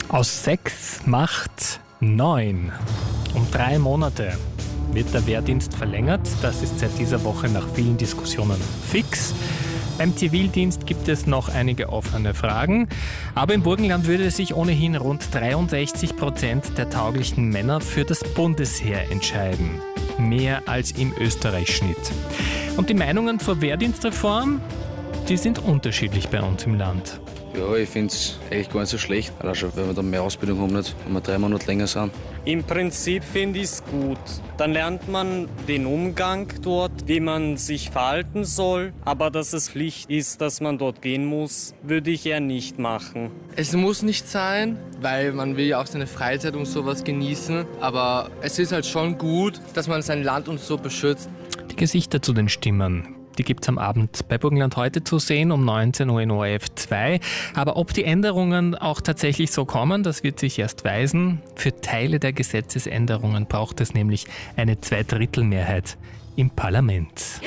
Aus 6 macht 9. Um 3 Monate wird der Wehrdienst verlängert. Das ist seit dieser Woche nach vielen Diskussionen fix. Beim Zivildienst gibt es noch einige offene Fragen. Aber im Burgenland würde sich ohnehin rund 63% der tauglichen Männer für das Bundesheer entscheiden. Mehr als im Österreich-Schnitt. Und die Meinungen zur Wehrdienstreform, die sind unterschiedlich bei uns im Land. Ja, ich finde es eigentlich gar nicht so schlecht. Also, wenn wir dann mehr Ausbildung haben, nicht, wenn wir 3 Monate länger sind. Im Prinzip finde ich es gut. Dann lernt man den Umgang dort, wie man sich verhalten soll. Aber dass es Pflicht ist, dass man dort gehen muss, würde ich eher nicht machen. Es muss nicht sein, weil man will ja auch seine Freizeit und sowas genießen. Aber es ist halt schon gut, dass man sein Land und so beschützt. Die Gesichter zu den Stimmen, die gibt es am Abend bei Burgenland heute zu sehen, um 19 Uhr in ORF 2. Aber ob die Änderungen auch tatsächlich so kommen, das wird sich erst weisen. Für Teile der Gesetzesänderungen braucht es nämlich eine Zweidrittelmehrheit im Parlament.